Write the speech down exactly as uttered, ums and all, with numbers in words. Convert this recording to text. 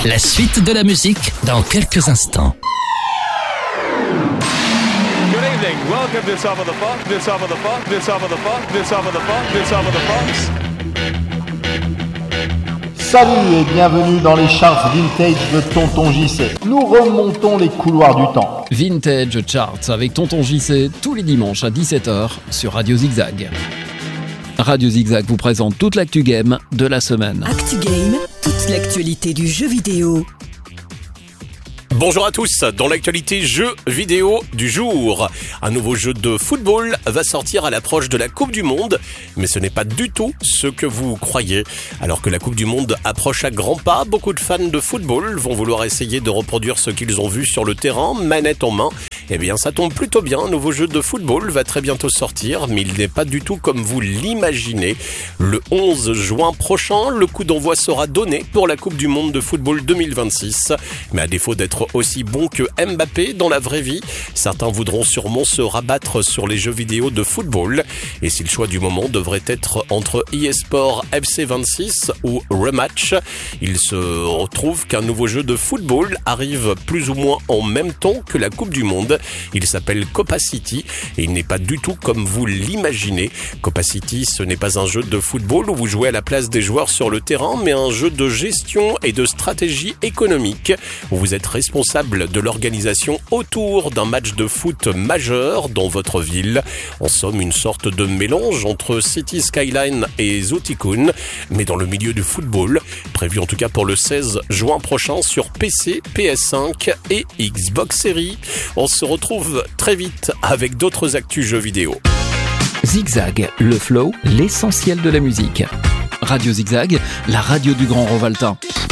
La suite de la musique dans quelques instants. Good evening. Welcome to Some of the Funk, to Some of the Funk, to Some of the Funk, to Some of the Funk, to Some of the Funks. Salut et bienvenue dans les charts vintage de Tonton J C. Nous remontons les couloirs du temps. Vintage Charts avec Tonton J C tous les dimanches à dix-sept heures sur Radio Zigzag. Radio Zigzag vous présente toute l'actu game de la semaine. Actu Game, toute l'actualité du jeu vidéo. Bonjour à tous, dans l'actualité jeux vidéo du jour. Un nouveau jeu de football va sortir à l'approche de la Coupe du Monde, mais ce n'est pas du tout ce que vous croyez. Alors que la Coupe du Monde approche à grands pas, beaucoup de fans de football vont vouloir essayer de reproduire ce qu'ils ont vu sur le terrain, manette en main. Eh bien, ça tombe plutôt bien, un nouveau jeu de football va très bientôt sortir, mais il n'est pas du tout comme vous l'imaginez. Le onze juin prochain, le coup d'envoi sera donné pour la Coupe du Monde de football deux mille vingt-six. Mais à défaut d'être aussi bon que Mbappé dans la vraie vie, certains voudront sûrement se rabattre sur les jeux vidéo de football. Et si le choix du moment devrait être entre eSport F C vingt-six ou Rematch, il se retrouve qu'un nouveau jeu de football arrive plus ou moins en même temps que la Coupe du Monde. Il s'appelle Copa City et il n'est pas du tout comme vous l'imaginez. Copa City, ce n'est pas un jeu de football où vous jouez à la place des joueurs sur le terrain, mais un jeu de gestion et de stratégie économique où vous êtes responsable de l'organisation autour d'un match de foot majeur dans votre ville. En somme, une sorte de mélange entre City Skyline et Zoo Tycoon, mais dans le milieu du football, prévu en tout cas pour le seize juin prochain sur P C, P S cinq et Xbox Series. On se retrouve très vite avec d'autres actus jeux vidéo. Zigzag, le flow, l'essentiel de la musique. Radio Zigzag, la radio du Grand Rovaltin.